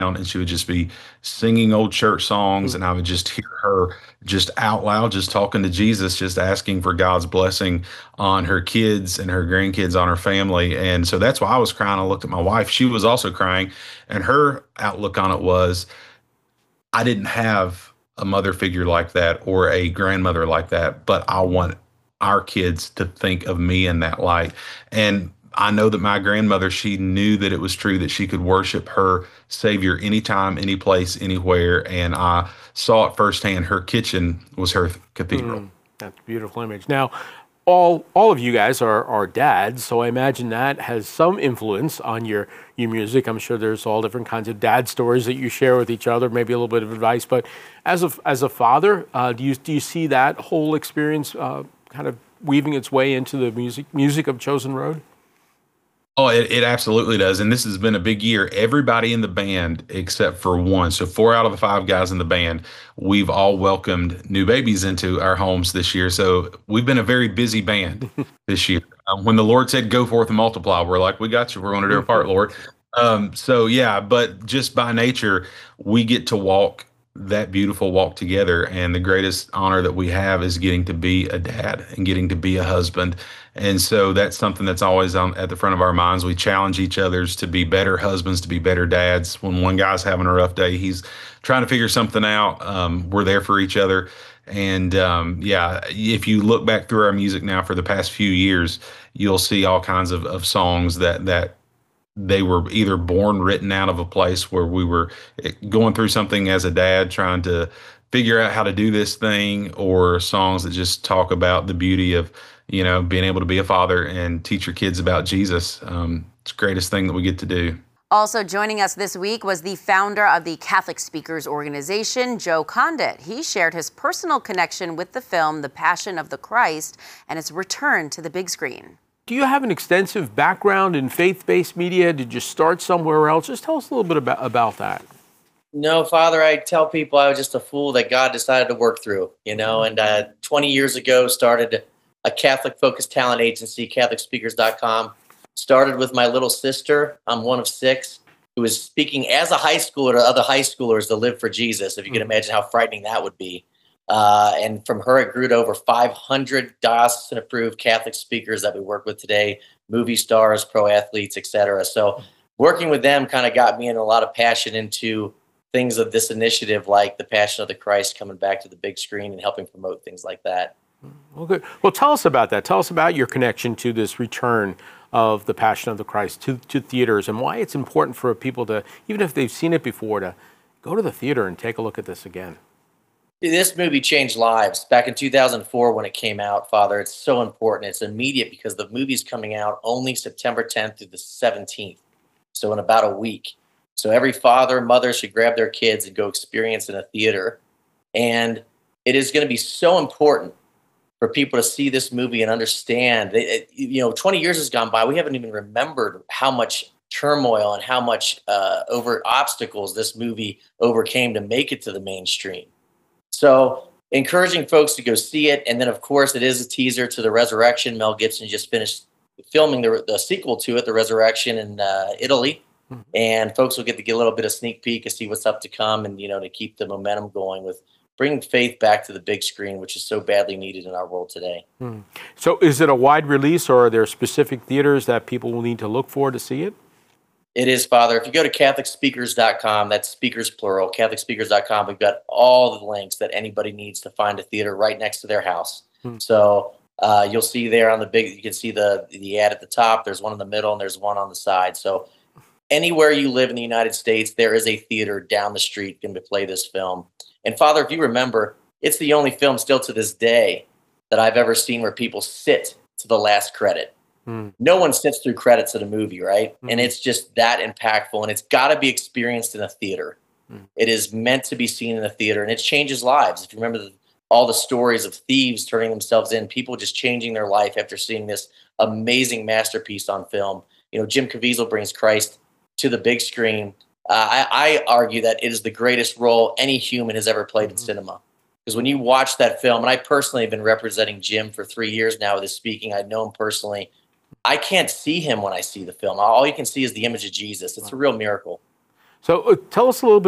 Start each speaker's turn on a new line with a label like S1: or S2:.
S1: and she would just be singing old church songs, and I would just hear her just out loud, just talking to Jesus, just asking for God's blessing on her kids and her grandkids, on her family. And so that's why I was crying. I looked at my wife. She was also crying, and her outlook on it was, I didn't have a mother figure like that or a grandmother like that, but I want our kids to think of me in that light. And I know that my grandmother, she knew that it was true that she could worship her Savior anytime, any place, anywhere. And I saw it firsthand. Her kitchen was her cathedral.
S2: That's a beautiful image. Now, all of you guys are dads, so I imagine that has some influence on your music. I'm sure there's all different kinds of dad stories that you share with each other, maybe a little bit of advice. But as a father, do you see that whole experience kind of weaving its way into the music of Chosen Road?
S1: Oh, it absolutely does. And this has been a big year. Everybody in the band, except for one, so four out of the five guys in the band, we've all welcomed new babies into our homes this year. So we've been a very busy band this year. When the Lord said, "Go forth and multiply," we're like, "We got you. We're going to do our part, Lord." So yeah, but just by nature, we get to walk that beautiful walk together. And the greatest honor that we have is getting to be a dad and getting to be a husband. And so that's something that's always at the front of our minds. We challenge each other's to be better husbands, to be better dads. When one guy's having a rough day, he's trying to figure something out. We're there for each other. And yeah, if you look back through our music now for the past few years, you'll see all kinds of songs that they were either born written out of a place where we were going through something as a dad, trying to figure out how to do this thing, or songs that just talk about the beauty of, being able to be a father and teach your kids about Jesus. It's the greatest thing that we get to do.
S3: Also joining us this week was the founder of the Catholic Speakers Organization, Joe Condit. He shared his personal connection with the film The Passion of the Christ and its return to the big screen.
S2: Do you have an extensive background in faith-based media? Did you start somewhere else? Just tell us a little bit about that.
S4: No, Father, I tell people I was just a fool that God decided to work through, and 20 years ago started a Catholic-focused talent agency, CatholicSpeakers.com. Started with my little sister. I'm one of six, who was speaking as a high schooler to other high schoolers to live for Jesus, if you can imagine how frightening that would be. And from her, it grew to over 500 diocesan-approved Catholic speakers that we work with today, movie stars, pro athletes, etc. So working with them kind of got me in a lot of passion into things of this initiative, like the Passion of the Christ coming back to the big screen and helping promote things like that.
S2: Well, good. Well, tell us about that. Tell us about your connection to this return of the Passion of the Christ to theaters, and why it's important for people to, even if they've seen it before, to go to the theater and take a look at this again.
S4: This movie changed lives back in 2004 when it came out, Father. It's so important. It's immediate because the movie's coming out only September 10th through the 17th, so in about a week. So every father and mother should grab their kids and go experience in a theater. And it is going to be so important for people to see this movie and understand. 20 years has gone by. We haven't even remembered how much turmoil and how much over obstacles this movie overcame to make it to the mainstream. So encouraging folks to go see it. And then, of course, it is a teaser to The Resurrection. Mel Gibson just finished filming the sequel to it, The Resurrection, in Italy. Mm-hmm. And folks will get to get a little bit of sneak peek and see what's up to come, and, to keep the momentum going with bringing faith back to the big screen, which is so badly needed in our world today.
S2: So is it a wide release, or are there specific theaters that people will need to look for to see it?
S4: It is, Father. If you go to CatholicSpeakers.com, that's speakers plural, CatholicSpeakers.com, we've got all the links that anybody needs to find a theater right next to their house. So you'll see there on you can see the ad at the top. There's one in the middle, and there's one on the side. So anywhere you live in the United States, there is a theater down the street going to play this film. And Father, if you remember, it's the only film still to this day that I've ever seen where people sit to the last credit. No one sits through credits at a movie, right? And it's just that impactful, and it's got to be experienced in a theater. It is meant to be seen in a theater, and it changes lives. If you remember all the stories of thieves turning themselves in, people just changing their life after seeing this amazing masterpiece on film. Jim Caviezel brings Christ to the big screen. I argue that it is the greatest role any human has ever played in cinema. Because when you watch that film, and I personally have been representing Jim for 3 years now with his speaking, I know him personally. I can't see him when I see the film. All you can see is the image of Jesus. It's a real miracle.
S2: So tell us a little bit